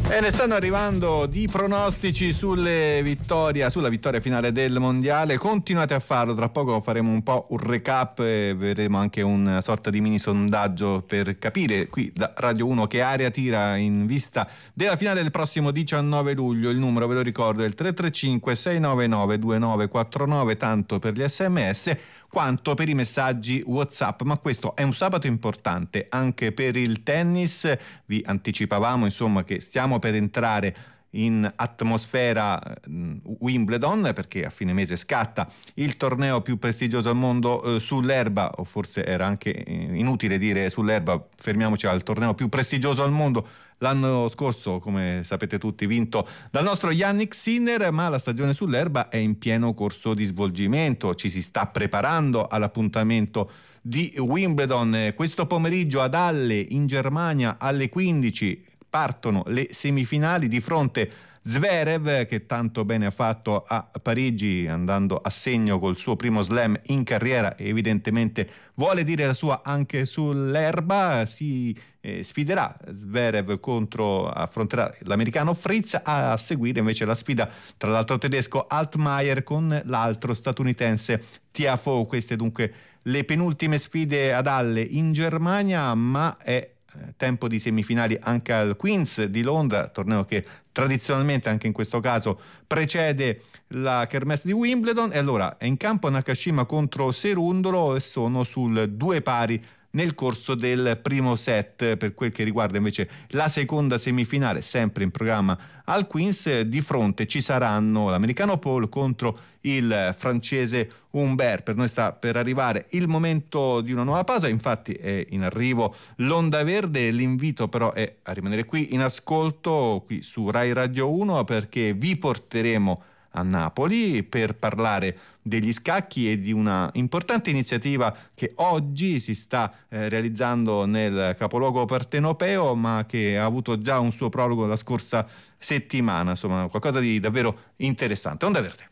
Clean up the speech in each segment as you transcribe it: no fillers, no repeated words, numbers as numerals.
E ne stanno arrivando di pronostici sulla vittoria finale del mondiale. Continuate a farlo, tra poco faremo un po' un recap e vedremo anche una sorta di mini sondaggio per capire qui da Radio 1 che aria tira in vista della finale del prossimo 19 luglio. Il numero, ve lo ricordo, è il 335 699 2949, tanto per gli SMS quanto per i messaggi WhatsApp. Ma questo è un sabato importante anche per il tennis. Vi anticipavamo insomma che stiamo per entrare in atmosfera Wimbledon, perché a fine mese scatta il torneo più prestigioso al mondo sull'erba, o forse era anche inutile dire sull'erba, fermiamoci al torneo più prestigioso al mondo. L'anno scorso, come sapete tutti, vinto dal nostro Jannik Sinner, ma la stagione sull'erba è in pieno corso di svolgimento. Ci si sta preparando all'appuntamento di Wimbledon. Questo pomeriggio ad Halle in Germania alle 15 partono le semifinali. Di fronte Zverev, che tanto bene ha fatto a Parigi andando a segno col suo primo slam in carriera e evidentemente vuole dire la sua anche sull'erba. Si sfiderà Zverev affronterà l'americano Fritz, a seguire invece la sfida tra l'altro tedesco Altmaier con l'altro statunitense Tiafoe. Queste dunque le penultime sfide ad Halle in Germania, ma è tempo di semifinali anche al Queen's di Londra, torneo che tradizionalmente anche in questo caso precede la Kermesse di Wimbledon. E allora è in campo Nakashima contro Cerundolo e sono sul 2-2 nel corso del primo set. Per quel che riguarda invece la seconda semifinale, sempre in programma al Queen's, di fronte ci saranno l'americano Paul contro il francese Humbert. Per noi sta per arrivare il momento di una nuova pausa, infatti è in arrivo l'Onda Verde. L'invito però è a rimanere qui in ascolto qui su Rai Radio 1, perché vi porteremo a Napoli per parlare degli scacchi e di una importante iniziativa che oggi si sta realizzando nel capoluogo partenopeo, ma che ha avuto già un suo prologo la scorsa settimana. Insomma, qualcosa di davvero interessante. Onda Verde.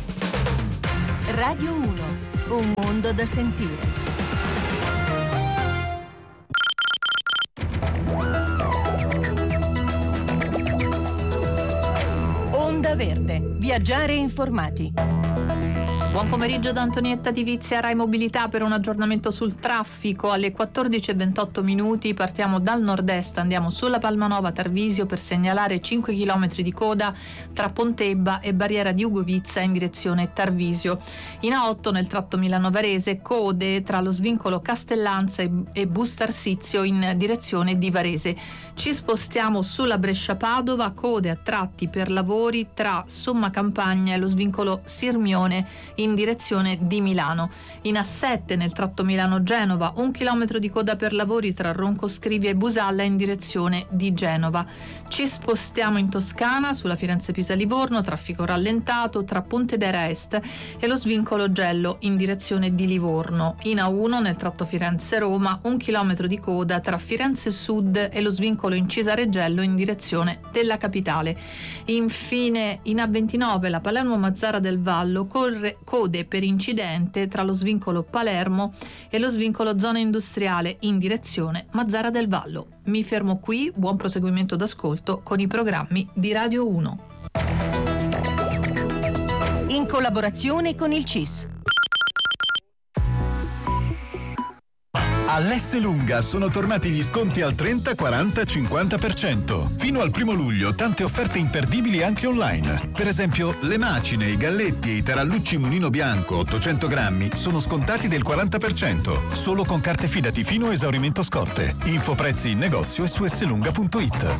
Radio 1, un mondo da sentire. Onda Verde, viaggiare informati. Buon pomeriggio da Antonietta Divizia, Rai Mobilità, per un aggiornamento sul traffico. Alle 14:28 partiamo dal nord-est, andiamo sulla Palmanova Tarvisio per segnalare 5 km di coda tra Pontebba e Barriera di Ugovizza in direzione Tarvisio. In A8 nel tratto Milano Varese, code tra lo svincolo Castellanza e Bustarsizio in direzione di Varese. Ci spostiamo sulla Brescia Padova, code a tratti per lavori tra Somma Campagna e lo svincolo Sirmione in direzione di Milano. In A7 nel tratto Milano-Genova, 1 chilometro di coda per lavori tra Ronco Scrivia e Busalla in direzione di Genova. Ci spostiamo in Toscana sulla Firenze-Pisa-Livorno, traffico rallentato tra Pontedera Est e lo svincolo Gello in direzione di Livorno. In A1 nel tratto Firenze-Roma, 1 chilometro di coda tra Firenze Sud e lo svincolo Incisa-Reggello in direzione della capitale. Infine in A29 la Palermo-Mazzara del Vallo, code per incidente tra lo svincolo Palermo e lo svincolo zona industriale in direzione Mazzara del Vallo. Mi fermo qui, buon proseguimento d'ascolto con i programmi di Radio 1. In collaborazione con il CIS. All'Esselunga sono tornati gli sconti al 30, 40, 50%. Fino al 1 luglio tante offerte imperdibili anche online. Per esempio, le macine, i galletti e i tarallucci Mulino Bianco 800 grammi sono scontati del 40%. Solo con carte Fidati fino a esaurimento scorte. Info prezzi in negozio e su esselunga.it.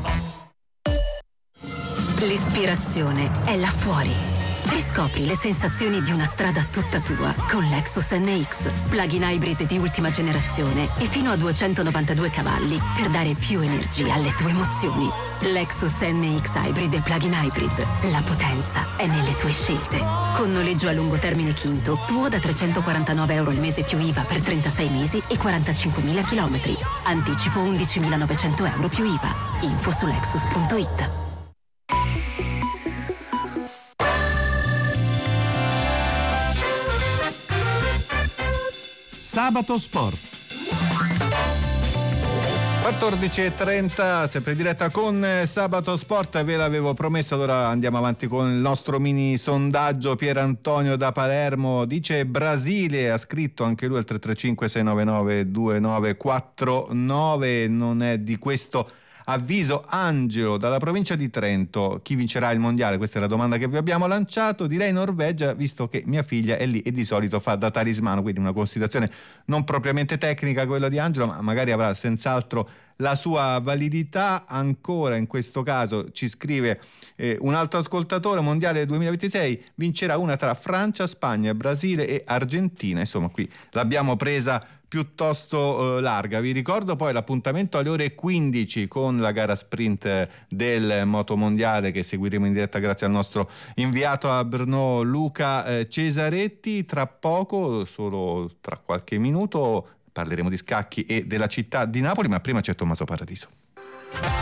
L'ispirazione è là fuori. Riscopri le sensazioni di una strada tutta tua con Lexus NX, plug-in hybrid di ultima generazione e fino a 292 cavalli per dare più energia alle tue emozioni. Lexus NX Hybrid e plug-in hybrid. La potenza è nelle tue scelte. Con noleggio a lungo termine Quinto, tuo da €349 al mese più IVA per 36 mesi e 45.000 chilometri. Anticipo €11.900 più IVA. Info su Lexus.it. Sabato Sport. 14.30, sempre in diretta con Sabato Sport, ve l'avevo promesso, allora andiamo avanti con il nostro mini sondaggio. Pier Antonio da Palermo dice Brasile, ha scritto anche lui al 335 699 2949, non è di questo avviso. Angelo dalla provincia di Trento, chi vincerà il mondiale? Questa è la domanda che vi abbiamo lanciato. Direi Norvegia, visto che mia figlia è lì e di solito fa da talismano, quindi una considerazione non propriamente tecnica quella di Angelo, ma magari avrà senz'altro la sua validità. Ancora in questo caso ci scrive un altro ascoltatore: mondiale 2026 vincerà una tra Francia, Spagna, Brasile e Argentina. Insomma, qui l'abbiamo presa piuttosto larga. Vi ricordo poi l'appuntamento alle ore 15 con la gara sprint del motomondiale che seguiremo in diretta grazie al nostro inviato a Brno Luca Cesaretti. Tra poco, solo tra qualche minuto, parleremo di scacchi e della città di Napoli, ma prima c'è Tommaso Paradiso.